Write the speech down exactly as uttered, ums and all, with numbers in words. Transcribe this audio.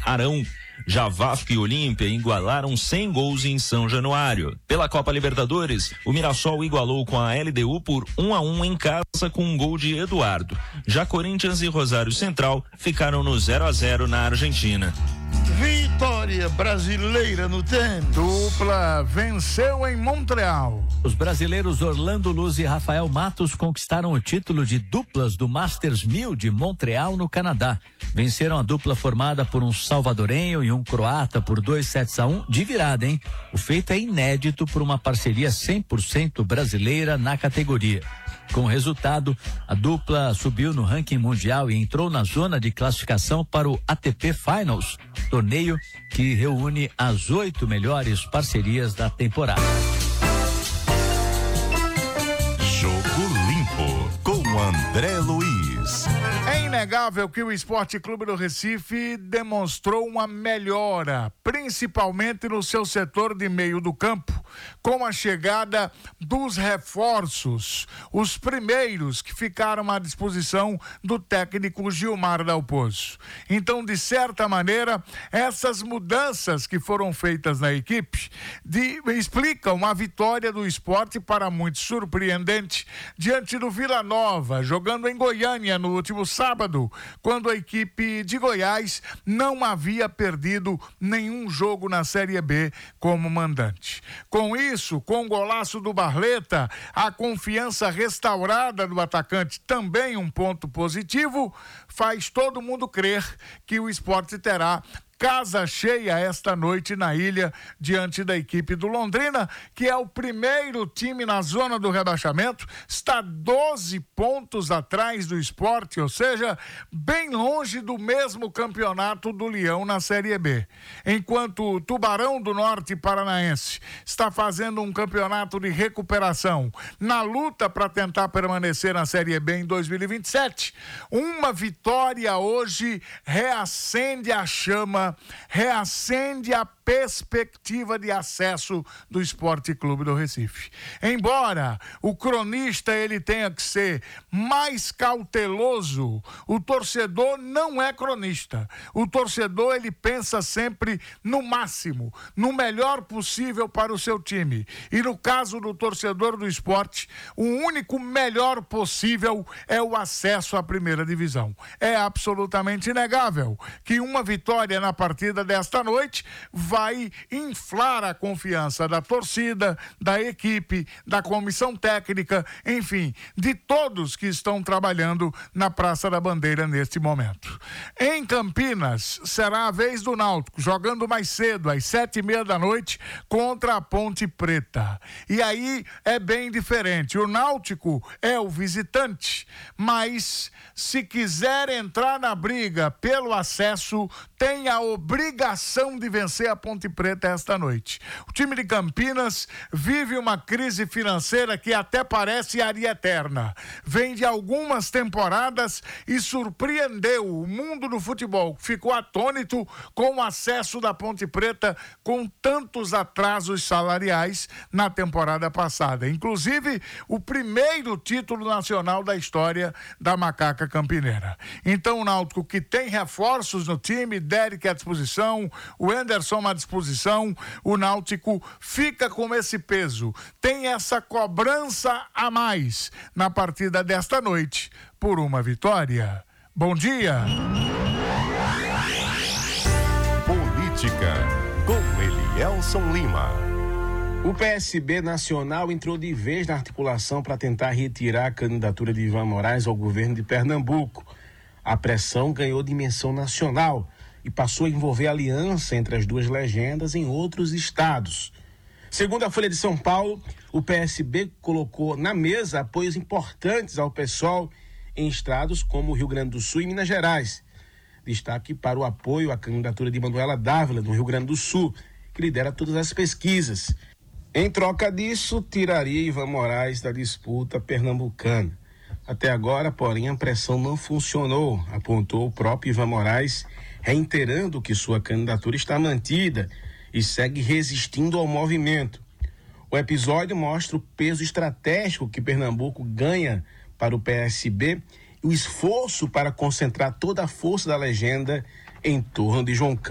Arão. Já Vasco e Olímpia igualaram cem gols em São Januário. Pela Copa Libertadores, o Mirassol igualou com a L D U por um a um em casa com um gol de Eduardo. Já Corinthians e Rosário Central ficaram no zero a zero na Argentina. Vitória brasileira no tênis. Dupla venceu em Montreal. Os brasileiros Orlando Luz e Rafael Matos conquistaram o título de duplas do Masters mil de Montreal, no Canadá. Venceram a dupla formada por um salvadorenho e um croata por dois sets a um de virada, hein? O feito é inédito por uma parceria cem por cento brasileira na categoria. Com o resultado, a dupla subiu no ranking mundial e entrou na zona de classificação para o A T P Finals, torneio que reúne as oito melhores parcerias da temporada. Jogo Limpo com André Luiz. É inegável que o Esporte Clube do Recife demonstrou uma melhora, principalmente no seu setor de meio do campo, com a chegada dos reforços, os primeiros que ficaram à disposição do técnico Gilmar Dalpozo. Então, de certa maneira, essas mudanças que foram feitas na equipe de, explicam a vitória do Esporte, para muitos surpreendente, diante do Vila Nova, jogando em Goiânia no último sábado, quando a equipe de Goiás não havia perdido nenhum jogo na Série B como mandante. Com isso, com o golaço do Barleta, a confiança restaurada do atacante, também um ponto positivo, faz todo mundo crer que o Esporte terá casa cheia esta noite na ilha, diante da equipe do Londrina, que é o primeiro time na zona do rebaixamento, está doze pontos atrás do Sport, ou seja, bem longe do mesmo campeonato do Leão na Série B. Enquanto o Tubarão do Norte Paranaense está fazendo um campeonato de recuperação na luta para tentar permanecer na Série B em dois mil e vinte e sete, uma vitória hoje reacende a chama, reacende a perspectiva de acesso do Esporte Clube do Recife. Embora o cronista ele tenha que ser mais cauteloso, o torcedor não é cronista. O torcedor ele pensa sempre no máximo, no melhor possível para o seu time. E no caso do torcedor do Esporte, o único melhor possível é o acesso à primeira divisão. É absolutamente inegável que uma vitória na partida desta noite vai inflar a confiança da torcida, da equipe, da comissão técnica, enfim, de todos que estão trabalhando na Praça da Bandeira neste momento. Em Campinas, será a vez do Náutico, jogando mais cedo, às sete e meia da noite, contra a Ponte Preta. E aí é bem diferente. O Náutico é o visitante, mas se quiser entrar na briga pelo acesso, tem a obrigação de vencer a Ponte Preta esta noite. O time de Campinas vive uma crise financeira que até parece aria eterna. Vem de algumas temporadas e surpreendeu o mundo do futebol. Ficou atônito com o acesso da Ponte Preta com tantos atrasos salariais na temporada passada. Inclusive, o primeiro título nacional da história da Macaca Campineira. Então, o Náutico, que tem reforços no time, Derek à disposição, o Anderson à disposição, o Náutico fica com esse peso, tem essa cobrança a mais na partida desta noite por uma vitória. Bom dia. Política com Elielson Lima. O P S B nacional entrou de vez na articulação para tentar retirar a candidatura de Ivan Moraes ao governo de Pernambuco. A pressão ganhou dimensão nacional e passou a envolver aliança entre as duas legendas em outros estados. Segundo a Folha de São Paulo, o P S B colocou na mesa apoios importantes ao PSOL em estados como o Rio Grande do Sul e Minas Gerais. Destaque para o apoio à candidatura de Manuela Dávila, no Rio Grande do Sul, que lidera todas as pesquisas. Em troca disso, tiraria Ivan Moraes da disputa pernambucana. Até agora, porém, a pressão não funcionou, apontou o próprio Ivan Moraes, reiterando que sua candidatura está mantida e segue resistindo ao movimento. O episódio mostra o peso estratégico que Pernambuco ganha para o P S B e o esforço para concentrar toda a força da legenda em torno de João Câmara.